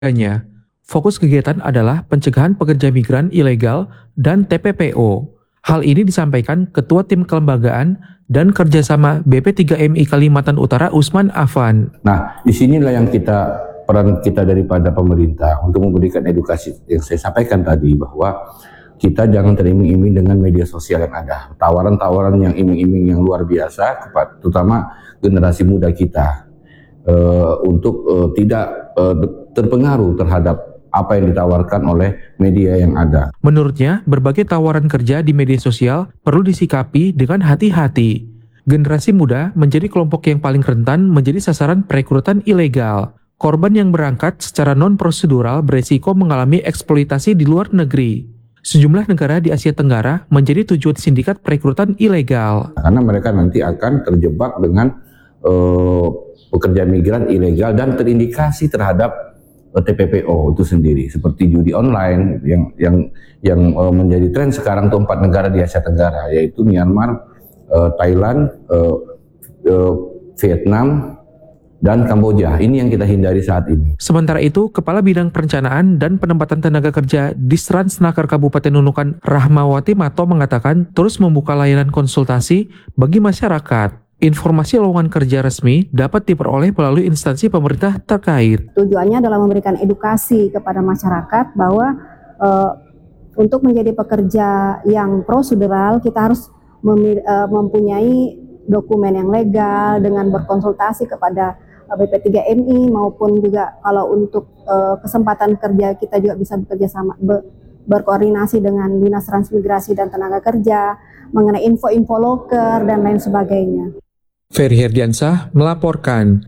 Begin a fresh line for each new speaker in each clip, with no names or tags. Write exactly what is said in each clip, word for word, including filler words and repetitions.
keluarganya. Fokus kegiatan adalah pencegahan pekerja migran ilegal dan T P P O. Hal ini disampaikan Ketua Tim Kelembagaan dan Kerjasama B P tiga M I Kalimantan Utara Usman Afan.
Nah, disinilah yang kita peran kita daripada pemerintah untuk memberikan edukasi yang saya sampaikan tadi, bahwa kita jangan teriming-iming dengan media sosial yang ada. Tawaran-tawaran yang iming-iming yang luar biasa, terutama generasi muda kita, uh, untuk uh, tidak uh, terpengaruh terhadap apa yang ditawarkan oleh media yang ada.
Menurutnya, berbagai tawaran kerja di media sosial perlu disikapi dengan hati-hati. Generasi muda menjadi kelompok yang paling rentan menjadi sasaran perekrutan ilegal. Korban yang berangkat secara non-prosedural beresiko mengalami eksploitasi di luar negeri. Sejumlah negara di Asia Tenggara menjadi tujuan sindikat perekrutan ilegal.
Karena mereka nanti akan terjebak dengan uh, pekerja migran ilegal dan terindikasi terhadap uh, T P P O itu sendiri, seperti judi online yang yang yang uh, menjadi tren sekarang tuh empat negara di Asia Tenggara, yaitu Myanmar, uh, Thailand, uh, uh, Vietnam, dan Kamboja. Ini yang kita hindari saat ini.
Sementara itu, Kepala Bidang Perencanaan dan Penempatan Tenaga Kerja Disransnaker Kabupaten Nunukan Rahmawati Mato mengatakan terus membuka layanan konsultasi bagi masyarakat. Informasi lowongan kerja resmi dapat diperoleh melalui instansi pemerintah terkait.
Tujuannya adalah memberikan edukasi kepada masyarakat bahwa e, untuk menjadi pekerja yang prosedural kita harus mem- e, mempunyai dokumen yang legal dengan berkonsultasi kepada B P tiga M I, maupun juga kalau untuk uh, kesempatan kerja kita juga bisa bekerja sama be, berkoordinasi dengan Dinas Transmigrasi dan Tenaga Kerja mengenai info-info loker dan lain sebagainya.
Ferry Herdiansah melaporkan.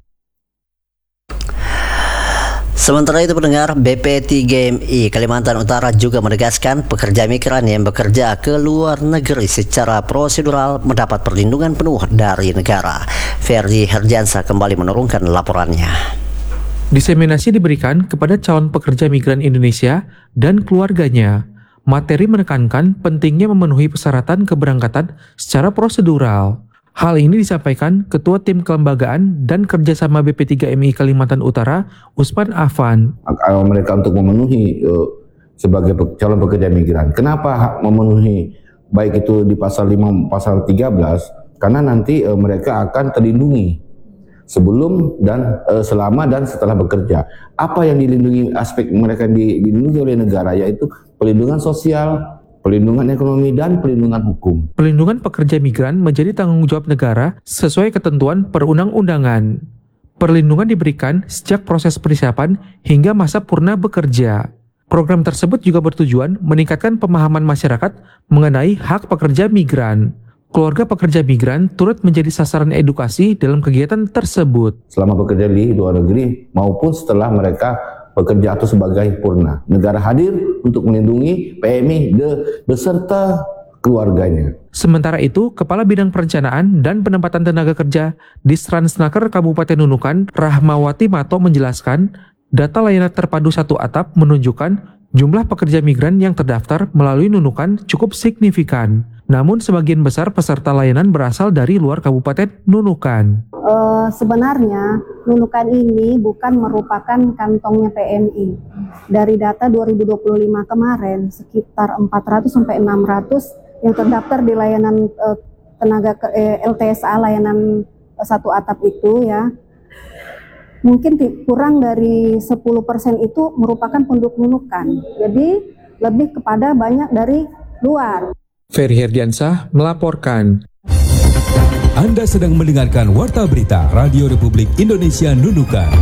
Sementara itu pendengar, B P tiga M I Kalimantan Utara juga menegaskan pekerja migran yang bekerja ke luar negeri secara prosedural mendapat perlindungan penuh dari negara. Ferdi Herdiansah kembali menurunkan laporannya.
Diseminasi diberikan kepada calon pekerja migran Indonesia dan keluarganya. Materi menekankan pentingnya memenuhi persyaratan keberangkatan secara prosedural. Hal ini disampaikan Ketua Tim Kelembagaan dan Kerjasama B P tiga M I Kalimantan Utara, Usman Afan.
Mereka untuk memenuhi uh, sebagai calon pekerja migran. Kenapa memenuhi baik itu di pasal lima, pasal tiga belas? Karena nanti uh, mereka akan terlindungi sebelum dan uh, selama dan setelah bekerja. Apa yang dilindungi, aspek mereka dilindungi oleh negara, yaitu pelindungan sosial, pelindungan ekonomi, dan pelindungan hukum.
Pelindungan pekerja migran menjadi tanggung jawab negara sesuai ketentuan perundang-undangan. Perlindungan diberikan sejak proses persiapan hingga masa purna bekerja. Program tersebut juga bertujuan meningkatkan pemahaman masyarakat mengenai hak pekerja migran. Keluarga pekerja migran turut menjadi sasaran edukasi dalam kegiatan tersebut.
Selama bekerja di luar negeri maupun setelah mereka bekerja atau sebagai purna, negara hadir untuk melindungi P M I de, beserta keluarganya.
Sementara itu, Kepala Bidang Perencanaan dan Penempatan Tenaga Kerja Disransnaker Kabupaten Nunukan Rahmawati Mato menjelaskan, data layanan terpadu satu atap menunjukkan jumlah pekerja migran yang terdaftar melalui Nunukan cukup signifikan. Namun sebagian besar peserta layanan berasal dari luar Kabupaten Nunukan.
Uh, sebenarnya Nunukan ini bukan merupakan kantongnya P M I. Dari data dua ribu dua puluh lima kemarin, sekitar empat ratus sampai enam ratus yang terdaftar di layanan uh, tenaga eh, L T S A, layanan uh, satu atap itu ya. Mungkin kurang dari sepuluh persen itu merupakan penduduk Nunukan. Jadi lebih kepada banyak dari luar.
Ferry Herdiansah melaporkan.
Anda sedang mendengarkan Warta Berita Radio Republik Indonesia Nunukan.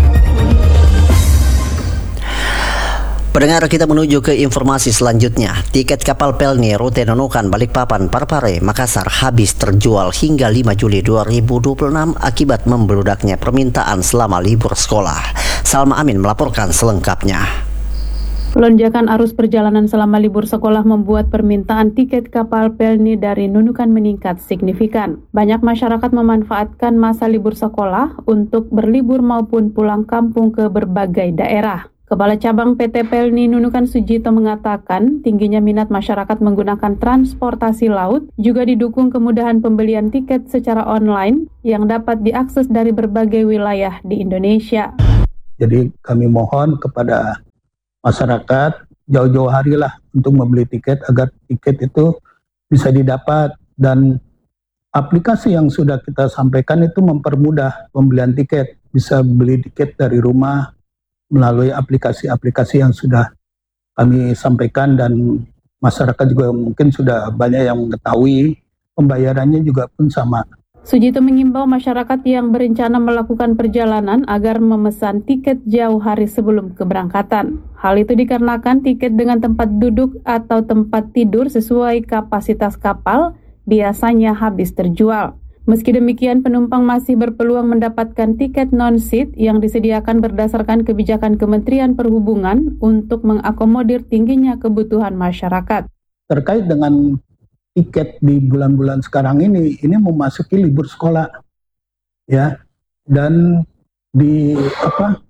Pendengar, kita menuju ke informasi selanjutnya. Tiket kapal Pelni rute Nunukan, Balikpapan, Parepare, Makassar habis terjual hingga lima Juli dua ribu dua puluh enam akibat membeludaknya permintaan selama libur sekolah. Salma Amin melaporkan selengkapnya.
Lonjakan arus perjalanan selama libur sekolah membuat permintaan tiket kapal Pelni dari Nunukan meningkat signifikan. Banyak masyarakat memanfaatkan masa libur sekolah untuk berlibur maupun pulang kampung ke berbagai daerah. Kepala Cabang P T Pelni Nunukan Sujito mengatakan tingginya minat masyarakat menggunakan transportasi laut juga didukung kemudahan pembelian tiket secara online yang dapat diakses dari berbagai wilayah di Indonesia.
Jadi kami mohon kepada masyarakat jauh-jauh hari lah untuk membeli tiket agar tiket itu bisa didapat, dan aplikasi yang sudah kita sampaikan itu mempermudah pembelian tiket. Bisa beli tiket dari rumah melalui aplikasi-aplikasi yang sudah kami sampaikan, dan masyarakat juga mungkin sudah banyak yang mengetahui. Pembayarannya juga pun sama.
Sujito mengimbau masyarakat yang berencana melakukan perjalanan agar memesan tiket jauh hari sebelum keberangkatan. Hal itu dikarenakan tiket dengan tempat duduk atau tempat tidur sesuai kapasitas kapal biasanya habis terjual. Meski demikian, penumpang masih berpeluang mendapatkan tiket non-seat yang disediakan berdasarkan kebijakan Kementerian Perhubungan untuk mengakomodir tingginya kebutuhan masyarakat.
Terkait dengan tiket di bulan-bulan sekarang ini, ini memasuki libur sekolah, ya, dan di apa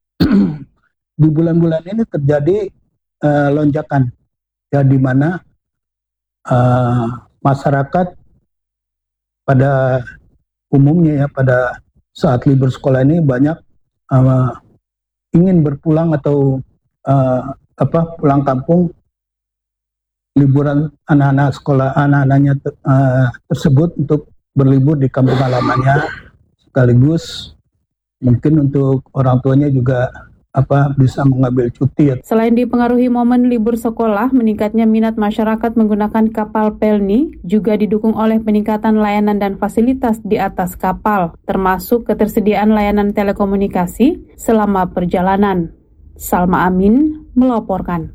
di bulan-bulan ini terjadi uh, lonjakan, ya, di mana uh, masyarakat pada umumnya ya pada saat libur sekolah ini banyak uh, ingin berpulang atau uh, apa pulang kampung. Liburan anak-anak sekolah, anak-anaknya uh, tersebut untuk berlibur di kampung halamannya, sekaligus mungkin untuk orang tuanya juga apa bisa mengambil cuti.
Selain dipengaruhi momen libur sekolah, meningkatnya minat masyarakat menggunakan kapal Pelni juga didukung oleh peningkatan layanan dan fasilitas di atas kapal, termasuk ketersediaan layanan telekomunikasi selama perjalanan. Salma Amin melaporkan.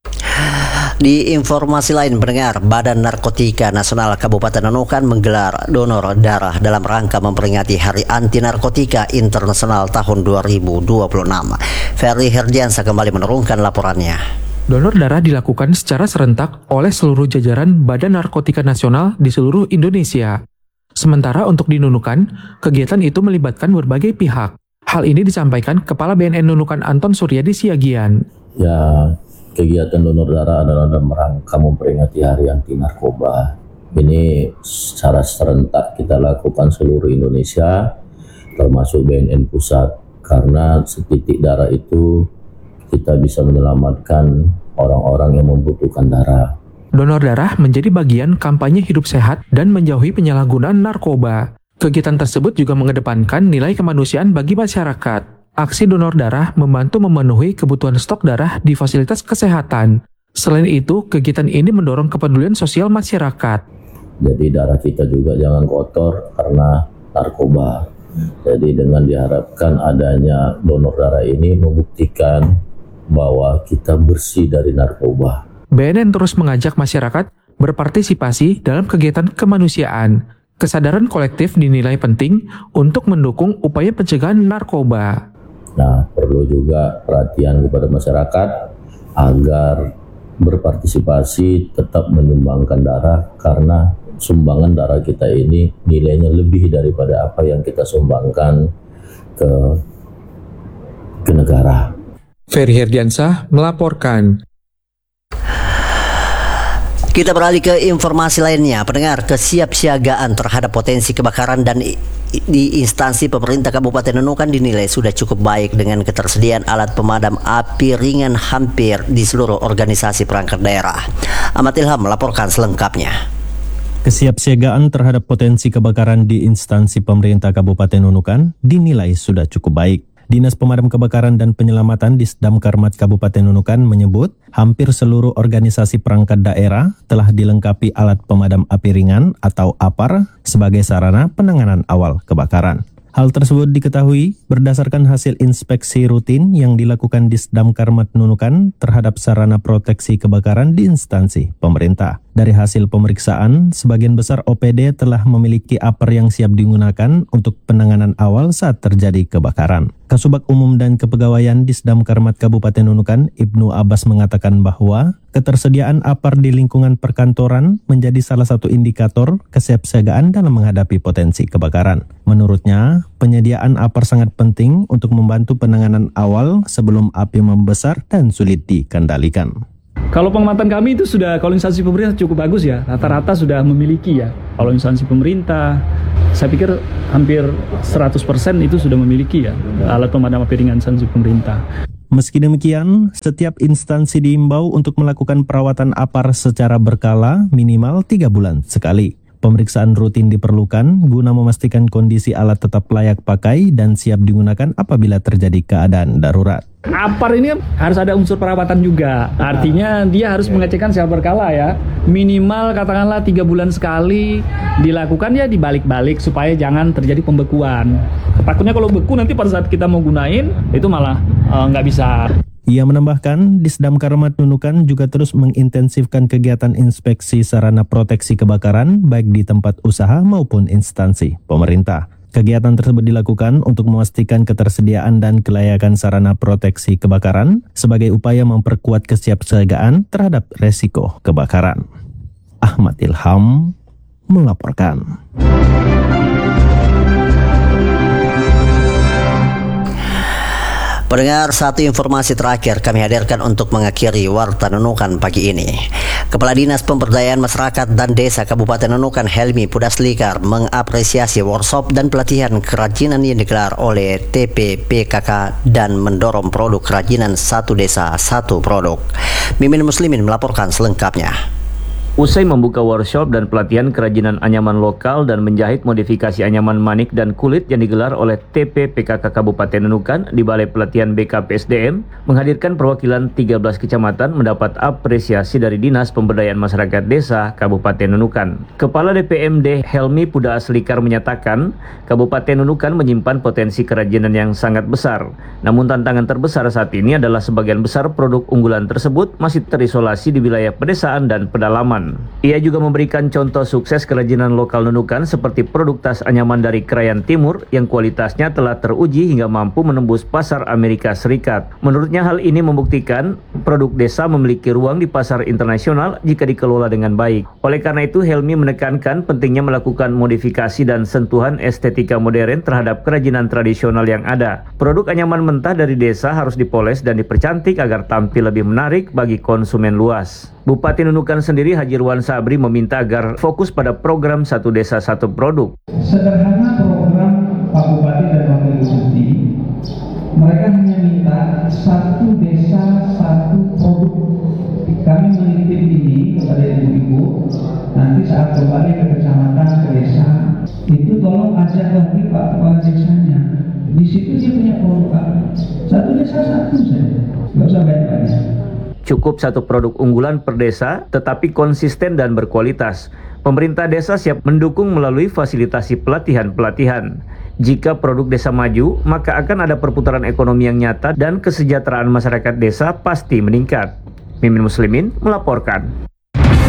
Di informasi lain, pendengar, Badan Narkotika Nasional Kabupaten Nunukan menggelar donor darah dalam rangka memperingati Hari Anti Narkotika Internasional tahun dua ribu dua puluh enam. Ferry Herdiansa kembali menurunkan laporannya.
Donor darah dilakukan secara serentak oleh seluruh jajaran Badan Narkotika Nasional di seluruh Indonesia. Sementara untuk di Nunukan, kegiatan itu melibatkan berbagai pihak. Hal ini disampaikan Kepala B N N Nunukan Anton Suryadi Siagian.
Ya, kegiatan donor darah adalah dalam rangka memperingati Hari Anti Narkoba. Ini secara serentak kita lakukan seluruh Indonesia, termasuk B N N Pusat, karena setitik darah itu kita bisa menyelamatkan orang-orang yang membutuhkan darah.
Donor darah menjadi bagian kampanye hidup sehat dan menjauhi penyalahgunaan narkoba. Kegiatan tersebut juga mengedepankan nilai kemanusiaan bagi masyarakat. Aksi donor darah membantu memenuhi kebutuhan stok darah di fasilitas kesehatan. Selain itu, kegiatan ini mendorong kepedulian sosial masyarakat.
Jadi darah kita juga jangan kotor karena narkoba. Jadi dengan diharapkan adanya donor darah ini membuktikan bahwa kita bersih dari narkoba.
B N N terus mengajak masyarakat berpartisipasi dalam kegiatan kemanusiaan. Kesadaran kolektif dinilai penting untuk mendukung upaya pencegahan narkoba.
Nah, perlu juga perhatian kepada masyarakat agar berpartisipasi tetap menyumbangkan darah, karena sumbangan darah kita ini nilainya lebih daripada apa yang kita sumbangkan ke, ke negara.
Ferry Herdiansa melaporkan.
Kita beralih ke informasi lainnya. Pendengar, kesiapsiagaan terhadap potensi kebakaran dan di instansi pemerintah Kabupaten Nunukan dinilai sudah cukup baik dengan ketersediaan alat pemadam api ringan hampir di seluruh organisasi perangkat daerah. Ahmad Ilham melaporkan selengkapnya.
Kesiapsiagaan terhadap potensi kebakaran di instansi pemerintah Kabupaten Nunukan dinilai sudah cukup baik. Dinas Pemadam Kebakaran dan Penyelamatan Disdamkarmat Kabupaten Nunukan menyebut hampir seluruh organisasi perangkat daerah telah dilengkapi alat pemadam api ringan atau A P A R sebagai sarana penanganan awal kebakaran. Hal tersebut diketahui berdasarkan hasil inspeksi rutin yang dilakukan Disdamkarmat Nunukan terhadap sarana proteksi kebakaran di instansi pemerintah. Dari hasil pemeriksaan, sebagian besar O P D telah memiliki A P A R yang siap digunakan untuk penanganan awal saat terjadi kebakaran. Kasubag Umum dan Kepegawaian Disdamkarmat Kabupaten Nunukan, Ibnu Abbas mengatakan bahwa ketersediaan A P A R di lingkungan perkantoran menjadi salah satu indikator kesiapsiagaan dalam menghadapi potensi kebakaran. Menurutnya, penyediaan A P A R sangat penting untuk membantu penanganan awal sebelum api membesar dan sulit dikendalikan.
Kalau pengamatan kami itu sudah, kalau instansi pemerintah cukup bagus ya, rata-rata sudah memiliki ya. Kalau instansi pemerintah, Saya pikir hampir seratus persen itu sudah memiliki ya alat pemadam api ringan instansi pemerintah.
Meski demikian, setiap instansi diimbau untuk melakukan perawatan APAR secara berkala minimal tiga bulan sekali. Pemeriksaan rutin diperlukan guna memastikan kondisi alat tetap layak pakai dan siap digunakan apabila terjadi keadaan darurat.
APAR ini harus ada unsur perawatan juga. Artinya dia harus mengecekkan secara berkala ya. Minimal katakanlah tiga bulan sekali dilakukan ya dibalik-balik supaya jangan terjadi pembekuan. Takutnya kalau beku nanti pada saat kita mau gunain itu malah nggak uh, bisa.
Ia menambahkan, Disdamkarmat Nunukan juga terus mengintensifkan kegiatan inspeksi sarana proteksi kebakaran baik di tempat usaha maupun instansi pemerintah. Kegiatan tersebut dilakukan untuk memastikan ketersediaan dan kelayakan sarana proteksi kebakaran sebagai upaya memperkuat kesiapsiagaan terhadap resiko kebakaran. Ahmad Ilham melaporkan.
Pendengar, satu informasi terakhir kami hadirkan untuk mengakhiri Warta Nunukan pagi ini. Kepala Dinas Pemberdayaan Masyarakat dan Desa Kabupaten Nunukan Helmi Pudaslikar mengapresiasi workshop dan pelatihan kerajinan yang digelar oleh T P P K K dan mendorong produk kerajinan satu desa satu produk. Mimin Muslimin melaporkan selengkapnya.
Usai membuka workshop dan pelatihan kerajinan anyaman lokal dan menjahit modifikasi anyaman manik dan kulit yang digelar oleh T P P K K Kabupaten Nunukan di Balai Pelatihan B K P S D M, menghadirkan perwakilan tiga belas kecamatan mendapat apresiasi dari Dinas Pemberdayaan Masyarakat Desa Kabupaten Nunukan. Kepala D P M D Helmi Pudaslikar menyatakan, Kabupaten Nunukan menyimpan potensi kerajinan yang sangat besar. Namun tantangan terbesar saat ini adalah sebagian besar produk unggulan tersebut masih terisolasi di wilayah pedesaan dan pedalaman. Ia juga memberikan contoh sukses kerajinan lokal Nunukan seperti produk tas anyaman dari Krayan Timur yang kualitasnya telah teruji hingga mampu menembus pasar Amerika Serikat. Menurutnya hal ini membuktikan produk desa memiliki ruang di pasar internasional jika dikelola dengan baik. Oleh karena itu, Helmi menekankan pentingnya melakukan modifikasi dan sentuhan estetika modern terhadap kerajinan tradisional yang ada. Produk anyaman mentah dari desa harus dipoles dan dipercantik agar tampil lebih menarik bagi konsumen luas. Bupati Nunukan sendiri Haji Irwan Sabri meminta agar fokus pada program Satu Desa Satu Produk.
Sederhana program Pak Bupati dan Wakil Bupati, mereka hanya minta satu desa satu produk. Kami menitip ini kepada ibu-ibu, nanti saat kembali ke kecamatan, ke desa, itu tolong ajak lagi Pak Kepala Desanya. Di situ dia punya produk satu desa satu saja, nggak usah banyak-banyak.
Cukup satu produk unggulan per desa, tetapi konsisten dan berkualitas. Pemerintah desa siap mendukung melalui fasilitasi pelatihan-pelatihan. Jika produk desa maju, maka akan ada perputaran ekonomi yang nyata dan kesejahteraan masyarakat desa pasti meningkat. Mimin Muslimin melaporkan.